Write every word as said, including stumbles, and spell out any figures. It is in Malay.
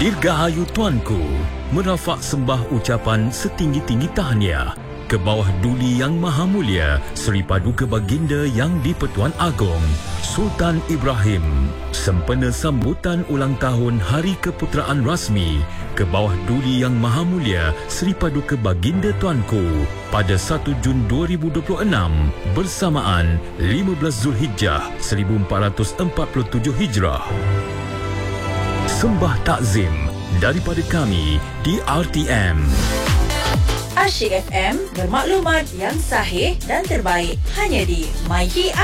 Dirgahayu Tuanku merafak sembah ucapan setinggi-tinggi tahniah ke bawah Duli Yang Maha Mulia Seri Paduka Baginda Yang di-Pertuan Agong Sultan Ibrahim sempena sambutan ulang tahun Hari Keputeraan Rasmi ke bawah Duli Yang Maha Mulia Seri Paduka Baginda Tuanku pada satu Jun dua ribu dua puluh enam bersamaan lima belas Zulhijjah seribu empat ratus empat puluh tujuh Hijrah. Sembah takzim daripada kami di R T M. Asyik F M, bermaklumat yang sahih dan terbaik hanya di MyHi